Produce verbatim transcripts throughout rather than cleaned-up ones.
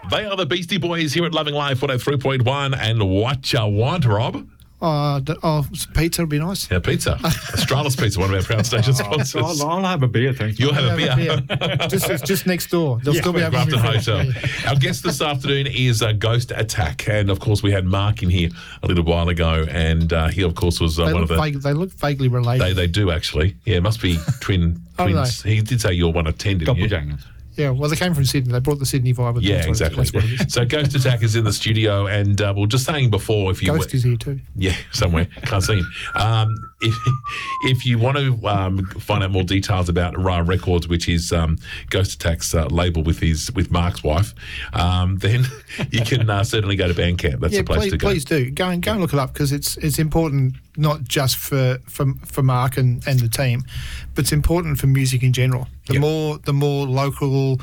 They are the Beastie Boys here at Loving Life one oh three point one. And what you want, Rob? Uh, d- oh, pizza would be nice. Yeah, pizza. Australis Pizza, one of our proud station sponsors. I'll, I'll have a beer, thanks. You'll have a Yeah, beer. yeah. just, it's just next door. They'll Yeah, still be having Grafton me. Hotel. Yeah. Our guest this afternoon is uh, Ghost Attack, and of course we had Mark in here a little while ago, and uh, he of course was uh, They one look, of the. vague, they look vaguely related. They they do actually, yeah. It must be twin I don't twins. He did say you're one of ten, didn't you? Doppelgangers. yeah, well, they came from Sydney. They brought the Sydney vibe with them. Yeah, That's what it- exactly. that's what it is. So Ghost Attack is in the studio, and uh, we were just saying before, if you Ghost is here too. yeah, somewhere. Can't see him. Um, if, if you want to um, find out more details about Ra Records, which is um, Ghost Attack's uh, label with his with Mark's wife, um, then you can uh, certainly go to Bandcamp. That's yeah, the place please, to go. please do. Go and go and look it up because it's it's important not just for for, for Mark and, and the team, but it's important for music in general. The Yep. more the more local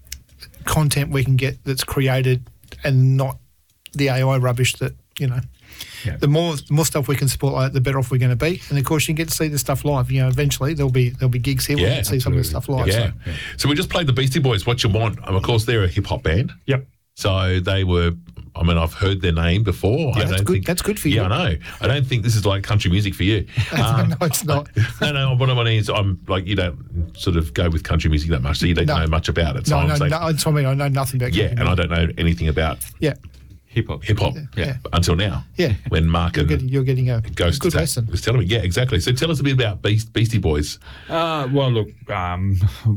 content we can get that's created and not the A I rubbish that, you know. Yeah. The more the more stuff we can support, like, the better off we're going to be. And of course, you get to see the stuff live. You know, eventually there'll be there'll be gigs here where Yeah, you can see some of the stuff live. Yeah. So. So we just played the Beastie Boys, What You Want. And of course, they're a hip hop band. Yep. So they were, I mean, I've heard their name before. I that's don't good- think, that's good for you. Yeah, I know. I don't think this is like country music for you. Um, no, it's not. no, no, what I mean is I'm like, you don't sort of go with country music that much, so you don't No. know much about it. So No, I'm no, saying, no. It's, I mean, I know nothing about yeah, country and I music. don't know anything about Yeah, Hip hop. hip hop yeah. until now. Yeah. When Mark You're and getting, you're getting a Ghost good Attack lesson. was telling me. Yeah, exactly. So tell us a bit about Beast, Beastie Boys. Uh, well, look, um,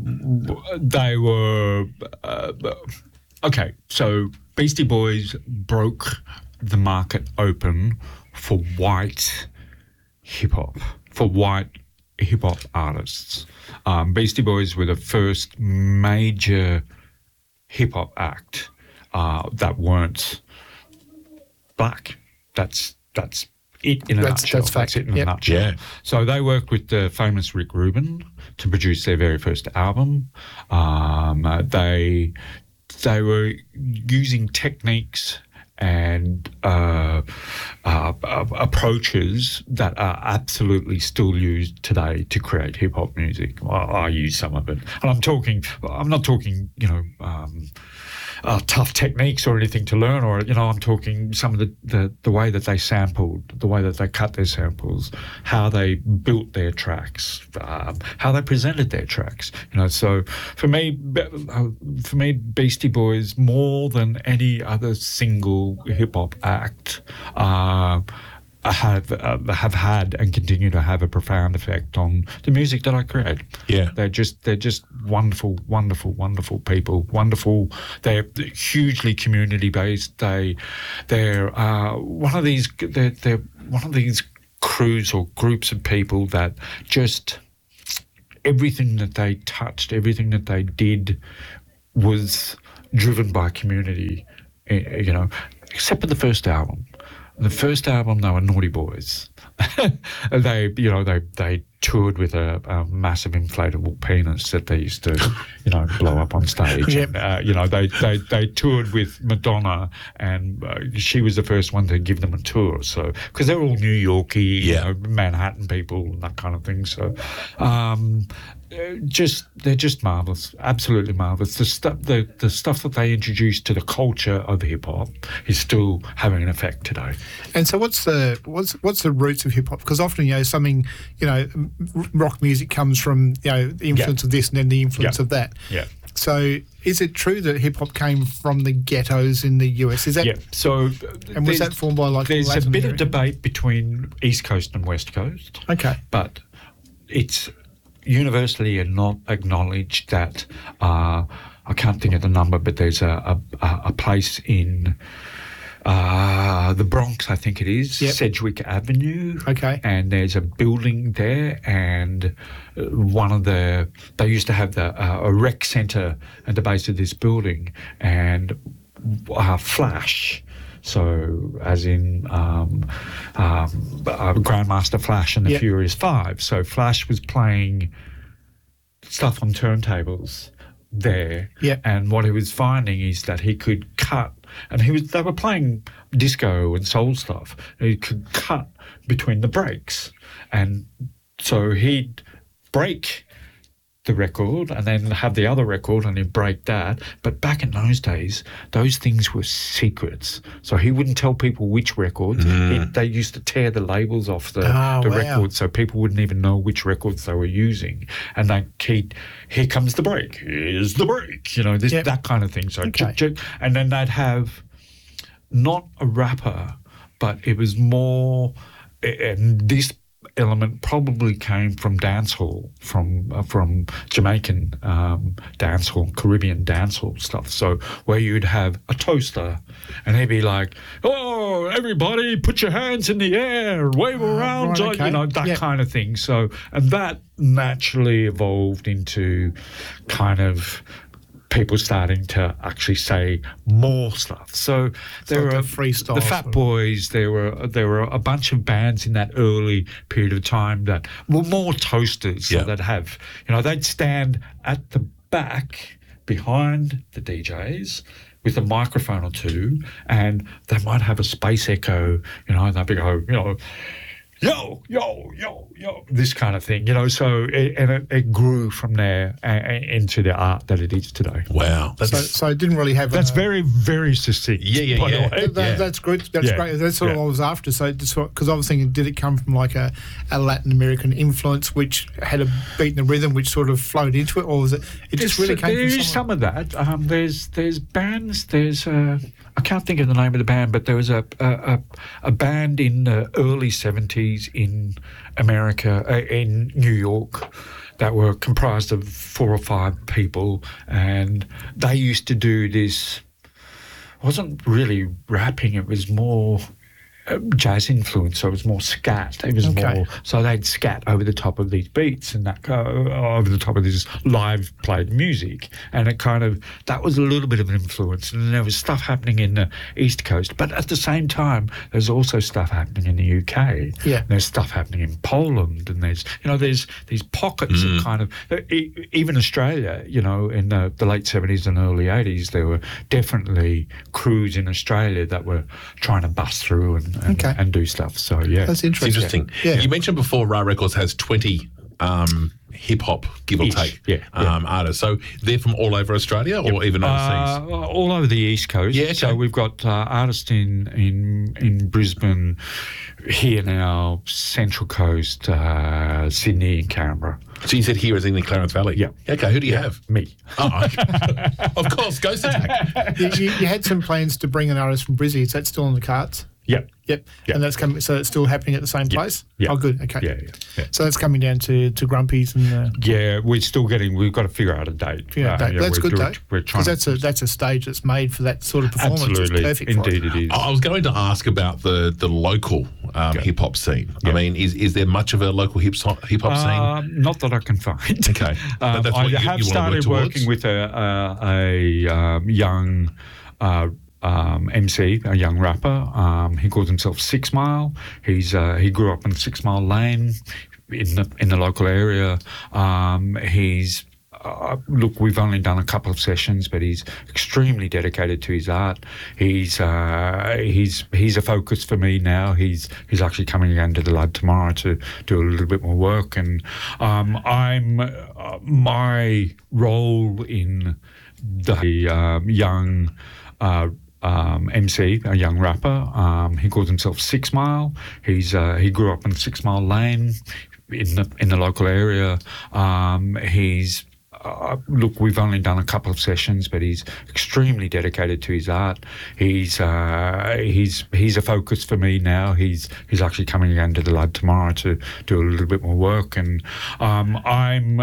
they were uh, okay. So Beastie Boys broke the market open for white hip hop, for white hip hop artists. Um, Beastie Boys were the first major hip hop act uh, that weren't black. That's that's it in a That's- nutshell. that's fact. it in Yep. a nutshell. Yeah. So they worked with the famous Rick Rubin to produce their very first album. Um, uh, they they were using techniques and uh, uh, uh, approaches that are absolutely still used today to create hip hop music. I, I use some of it, and I'm talking. I'm not talking, you know. Um, Uh, tough techniques or anything to learn, or, you know, I'm talking some of the, the, the way that they sampled, the way that they cut their samples, how they built their tracks, um, how they presented their tracks. You know, so for me, be- uh, for me, Beastie Boys, more than any other single hip hop act, uh, have uh, have had and continue to have a profound effect on the music that I create. Yeah. They're just they're just wonderful, wonderful, wonderful people. Wonderful. They're hugely community based. They they're uh, one of these they're, they're one of these crews or groups of people that just everything that they touched, everything that they did was driven by community. eh, You know, except for the first album. The first album, they were Naughty Boys. they, you know, they they toured with a, a massive inflatable penis that they used to, you know, blow up on stage. Yep. And, uh, you know, they, they they toured with Madonna, and uh, she was the first one to give them a tour. So because they're all New Yorkie, Yeah. you know, Manhattan people, and that kind of thing. So, um, uh, just they're just marvelous, absolutely marvelous. The stuff, the the stuff that they introduced to the culture of hip hop is still having an effect today. And so, what's the what's what's the roots of hip hop? Because often, you know, something, you know, m- rock music comes from, you know, the influence Yeah. of this and then the influence Yeah. of that. Yeah. So, is it true that hip hop came from the ghettos in the U S? Is that Yeah. So, and was there's- that formed by like There's Latin a bit of America? debate between East Coast and West Coast. Okay. But it's universally and not acknowledged that uh, I can't think of the number, but there's a a, a place in uh, the Bronx, I think it is, Yep. Sedgwick Avenue. Okay. And there's a building there, and uh, one of the they used to have the uh, a rec centre at the base of this building, and uh, Flash. So, as in um, um, uh, Grandmaster Flash and the Yep. Furious Five. So, Flash was playing stuff on turntables there, Yep. and what he was finding is that he could cut, and he was they were playing disco and soul stuff. And he could cut between the breaks, and so he'd break the record and then have the other record and he'd break that. But back in those days, those things were secrets. So he wouldn't tell people which records. Mm. He, they used to tear the labels off the, Oh, the wow. records so people wouldn't even know which records they were using. And they keep, here comes the break, here's the break, you know, this Yep. that kind of thing. So Okay. chick, chick, and then they'd have not a rapper, but it was more, and this element probably came from dancehall, from uh, from Jamaican um, dancehall, Caribbean dancehall stuff. So where you'd have a toaster, and he'd be like, "Oh, everybody, put your hands in the air, wave around," right, like, okay. you know, that Yeah. kind of thing. So, and that naturally evolved into kind of people starting to actually say more stuff. So there like were a freestyle the sort Fat of- Boys. There were there were a bunch of bands in that early period of time that were more toasters. So Yeah. they'd have, you know, they'd stand at the back behind the D Js with a microphone or two, and they might have a space echo. You know, and they'd be go, you know. Yo, yo, yo, yo, this kind of thing, you know. So, it, and it, it grew from there uh, into the art that it is today. Wow. That's, So, so it didn't really have. That's a, very, very succinct. Yeah, yeah, by the yeah. way. That, Yeah. That's good. That's Yeah. great. That's sort of Yeah. what I was after. So, because I was thinking, did it come from like a, a Latin American influence, which had a beat and a rhythm, which sort of flowed into it, or was it? It just really came There's from some somewhere? of that. Um, there's there's bands. There's uh, I can't think of the name of the band, but there was a a, a, a band in the early seventies in America, uh, in New York, that were comprised of four or five people, and they used to do this. It wasn't really rapping. It was more uh, jazz influence, so it was more scat. It was Okay. more so they'd scat over the top of these beats and that go over the top of this live played music, and it kind of that was a little bit of an influence. And there was stuff happening in the East Coast, but at the same time, there's also stuff happening in the U K. Yeah. There's stuff happening in Poland, and there's you know there's these pockets of kind of e- even Australia. You know, in the, the late seventies and early eighties, there were definitely crews in Australia that were trying to bust through and and, Okay. and do stuff. So yeah, That's it's interesting. interesting. Yeah. You mentioned before Ra Records has twenty um, hip hop, give or Ish, take, yeah, yeah. um, artists. So they're from all over Australia or even overseas? Uh, all over the East Coast. Yeah, okay. So we've got uh, artists in in in Brisbane, here now, Central Coast, uh, Sydney, and Canberra. So you said here is in the Clarence Valley? Yeah. Okay, who do you have? Me. Oh, okay. Of course, Ghost Attack. you, you, you had some plans to bring an artist from Brizzy. Is that still on the cards? Yep. Yep. Yeah. And that's coming. So it's still happening at the same place. Yeah. Oh, good. Okay. Yeah, yeah, yeah. So that's coming down to to Grumpy's and. Uh, Yeah, we're still getting. We've got to figure out a date. yeah, Uh, that- yeah, that's we're good doing- though. We're trying. Because that's a that's a stage that's made for that sort of performance. absolutely, It's perfect for indeed, it. it is. I was going to ask about the the local um, Yeah. hip hop scene. I Yeah. mean, is is there much of a local hip hip hop scene? Um, not that I can find. Okay. Um, That's I what you- have you wanna work started towards? working with a a, a um, young. Uh, um, M C, a young rapper. Um, he calls himself Six Mile. He's uh, he grew up in Six Mile Lane, in the in the local area. Um, he's Uh, look, we've only done a couple of sessions, but he's extremely dedicated to his art. He's uh, he's he's a focus for me now. He's he's actually coming again to the lab tomorrow to do a little bit more work, and um, I'm uh, my role in the um, young. Uh, Um, M C, a young rapper. Um, he calls himself Six Mile. He's uh, he grew up in Six Mile Lane, in the in the local area. Um, he's uh, look, we've only done a couple of sessions, but he's extremely dedicated to his art. He's uh, he's he's a focus for me now. He's he's actually coming again to the lab tomorrow to do a little bit more work, and um, I'm